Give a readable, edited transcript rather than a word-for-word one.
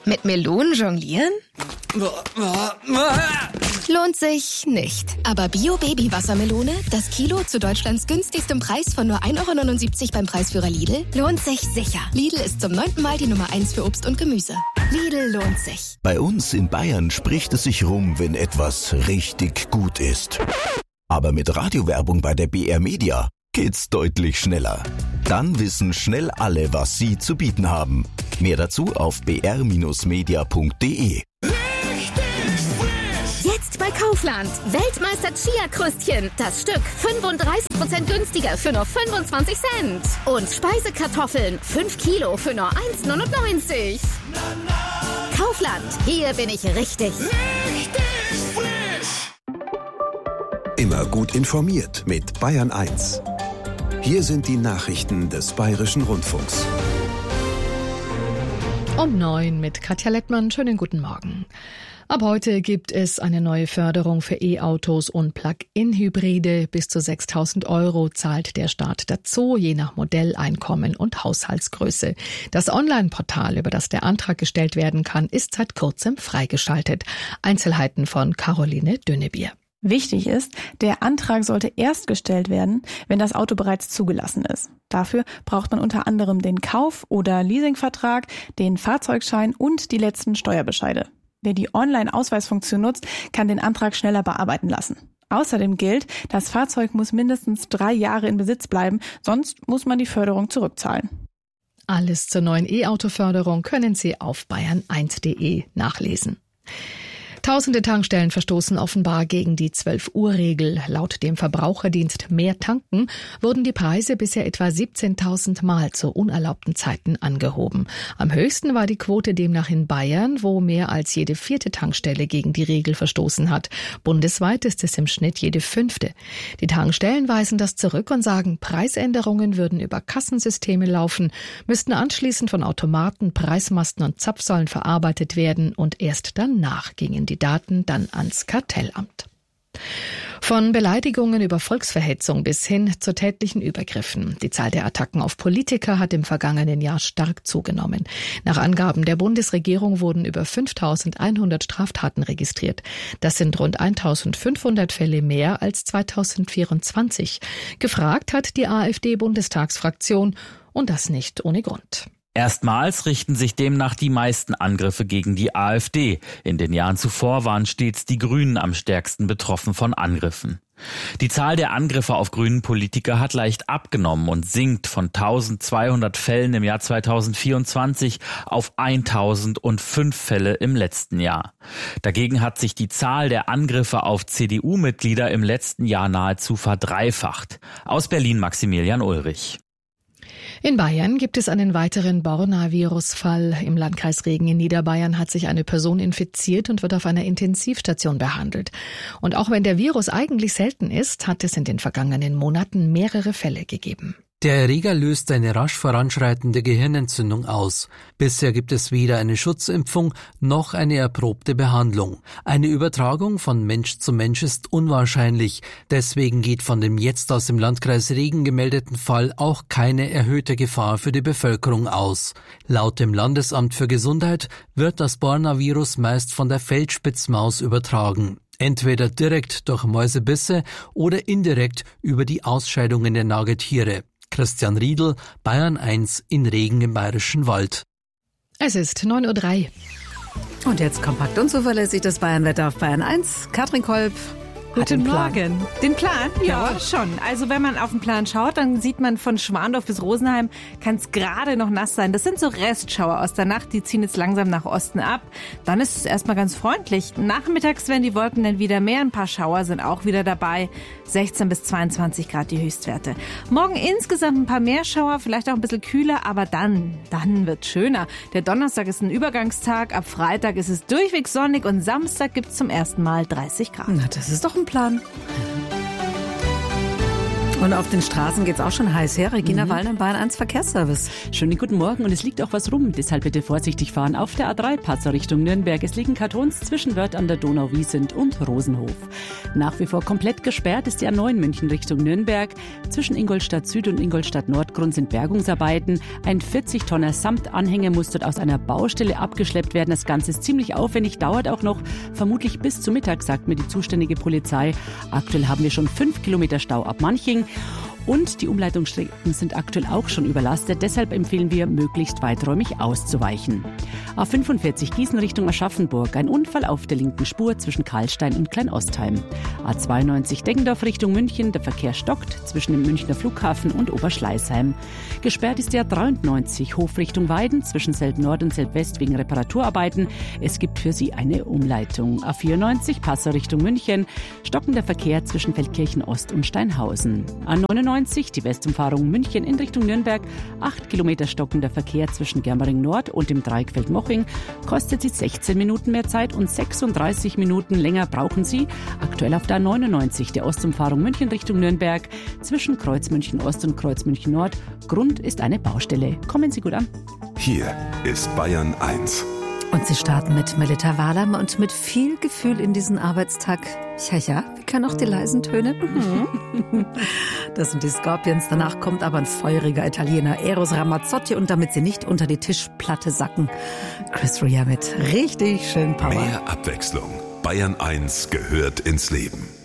Mit Melonen jonglieren? Lohnt sich nicht. Aber Bio-Baby-Wassermelone, das Kilo zu Deutschlands günstigstem Preis von nur 1,79 € beim Preisführer Lidl, lohnt sich sicher. Lidl ist zum 9. Mal die Nummer 1 für Obst und Gemüse. Lidl lohnt sich. Bei uns in Bayern spricht es sich rum, wenn etwas richtig gut ist. Aber mit Radiowerbung bei der BR Media geht's deutlich schneller. Dann wissen schnell alle, was sie zu bieten haben. Mehr dazu auf br-media.de. Jetzt bei Kaufland. Weltmeister Chia-Krustchen. Das Stück 35% günstiger für nur 25 Cent. Und Speisekartoffeln 5 Kilo für nur 1,99 €. Kaufland. Hier bin ich richtig. Immer gut informiert mit Bayern 1. Hier sind die Nachrichten des Bayerischen Rundfunks. Um 9 mit Katja Lettmann. Schönen guten Morgen. Ab heute gibt es eine neue Förderung für E-Autos und Plug-in-Hybride. Bis zu 6.000 € zahlt der Staat dazu, je nach Modell, Einkommen und Haushaltsgröße. Das Online-Portal, über das der Antrag gestellt werden kann, ist seit kurzem freigeschaltet. Einzelheiten von Caroline Dünnebier. Wichtig ist, der Antrag sollte erst gestellt werden, wenn das Auto bereits zugelassen ist. Dafür braucht man unter anderem den Kauf- oder Leasingvertrag, den Fahrzeugschein und die letzten Steuerbescheide. Wer die Online-Ausweisfunktion nutzt, kann den Antrag schneller bearbeiten lassen. Außerdem gilt, das Fahrzeug muss mindestens 3 Jahre in Besitz bleiben, sonst muss man die Förderung zurückzahlen. Alles zur neuen E-Auto-Förderung können Sie auf bayern1.de nachlesen. Tausende Tankstellen verstoßen offenbar gegen die 12-Uhr-Regel. Laut dem Verbraucherdienst Mehr Tanken wurden die Preise bisher etwa 17.000 Mal zu unerlaubten Zeiten angehoben. Am höchsten war die Quote demnach in Bayern, wo mehr als jede 4. Tankstelle gegen die Regel verstoßen hat. Bundesweit ist es im Schnitt jede 5. Die Tankstellen weisen das zurück und sagen, Preisänderungen würden über Kassensysteme laufen, müssten anschließend von Automaten, Preismasten und Zapfsäulen verarbeitet werden und erst danach gingen die Daten dann ans Kartellamt. Von Beleidigungen über Volksverhetzung bis hin zu tätlichen Übergriffen. Die Zahl der Attacken auf Politiker hat im vergangenen Jahr stark zugenommen. Nach Angaben der Bundesregierung wurden über 5.100 Straftaten registriert. Das sind rund 1.500 Fälle mehr als 2024. Gefragt hat die AfD-Bundestagsfraktion und das nicht ohne Grund. Erstmals richten sich demnach die meisten Angriffe gegen die AfD. In den Jahren zuvor waren stets die Grünen am stärksten betroffen von Angriffen. Die Zahl der Angriffe auf grünen Politiker hat leicht abgenommen und sinkt von 1.200 Fällen im Jahr 2024 auf 1.005 Fälle im letzten Jahr. Dagegen hat sich die Zahl der Angriffe auf CDU-Mitglieder im letzten Jahr nahezu verdreifacht. Aus Berlin Maximilian Ulrich. In Bayern gibt es einen weiteren Borna-Virus-Fall. Im Landkreis Regen in Niederbayern hat sich eine Person infiziert und wird auf einer Intensivstation behandelt. Und auch wenn der Virus eigentlich selten ist, hat es in den vergangenen Monaten mehrere Fälle gegeben. Der Erreger löst eine rasch voranschreitende Gehirnentzündung aus. Bisher gibt es weder eine Schutzimpfung noch eine erprobte Behandlung. Eine Übertragung von Mensch zu Mensch ist unwahrscheinlich. Deswegen geht von dem jetzt aus dem Landkreis Regen gemeldeten Fall auch keine erhöhte Gefahr für die Bevölkerung aus. Laut dem Landesamt für Gesundheit wird das Borna-Virus meist von der Feldspitzmaus übertragen. Entweder direkt durch Mäusebisse oder indirekt über die Ausscheidungen der Nagetiere. Christian Riedl, Bayern 1 in Regen im Bayerischen Wald. Es ist 9.03 Uhr. Und jetzt kompakt und zuverlässig das Bayernwetter auf Bayern 1. Katrin Kolb. Guten Morgen. Den Plan? Ja, schon. Also wenn man auf den Plan schaut, dann sieht man von Schwandorf bis Rosenheim, kann es gerade noch nass sein. Das sind so Restschauer aus der Nacht, die ziehen jetzt langsam nach Osten ab. Dann ist es erstmal ganz freundlich. Nachmittags werden die Wolken dann wieder mehr, ein paar Schauer sind auch wieder dabei. 16 bis 22 Grad die Höchstwerte. Morgen insgesamt ein paar mehr Schauer, vielleicht auch ein bisschen kühler, aber dann wird's schöner. Der Donnerstag ist ein Übergangstag, ab Freitag ist es durchweg sonnig und Samstag gibt's zum ersten Mal 30 Grad. Na, das ist doch ein Plan. Und auf den Straßen geht's auch schon heiß her. Regina Wallner, Bayern 1 Verkehrsservice. Schönen guten Morgen und es liegt auch was rum. Deshalb bitte vorsichtig fahren auf der A3 Passau Richtung Nürnberg. Es liegen Kartons zwischen Wörth an der Donau-Wiesent und Rosenhof. Nach wie vor komplett gesperrt ist die A9 München Richtung Nürnberg. Zwischen Ingolstadt Süd und Ingolstadt Nordgrund sind Bergungsarbeiten. Ein 40-Tonner Samtanhänger muss dort aus einer Baustelle abgeschleppt werden. Das Ganze ist ziemlich aufwendig, dauert auch noch vermutlich bis zum Mittag, sagt mir die zuständige Polizei. Aktuell haben wir schon 5 Kilometer Stau ab Manching. Und die Umleitungsstrecken sind aktuell auch schon überlastet. Deshalb empfehlen wir, möglichst weiträumig auszuweichen. A45 Gießen Richtung Aschaffenburg. Ein Unfall auf der linken Spur zwischen Karlstein und Kleinostheim. A92 Deggendorf Richtung München. Der Verkehr stockt zwischen dem Münchner Flughafen und Oberschleißheim. Gesperrt ist der A93 Hof Richtung Weiden zwischen Selb Nord und Selb West wegen Reparaturarbeiten. Es gibt für Sie eine Umleitung. A94 Passau Richtung München. Stockender Verkehr zwischen Feldkirchen Ost und Steinhausen. A99 die Westumfahrung München in Richtung Nürnberg. 8 Kilometer stockender Verkehr zwischen Germering Nord und dem Dreieck Feldmoching. Kostet Sie 16 Minuten mehr Zeit und 36 Minuten länger brauchen Sie. Aktuell auf der A99 der Ostumfahrung München Richtung Nürnberg. Zwischen Kreuz München Ost und Kreuz München Nord. Grund ist eine Baustelle. Kommen Sie gut an. Hier ist Bayern 1. Und Sie starten mit Melita Wahlheim und mit viel Gefühl in diesen Arbeitstag. Ja, wir können auch die leisen Töne. Das sind die Scorpions. Danach kommt aber ein feuriger Italiener, Eros Ramazzotti. Und damit sie nicht unter die Tischplatte sacken, Chris Rea mit richtig schön Power. Mehr Abwechslung. Bayern 1 gehört ins Leben.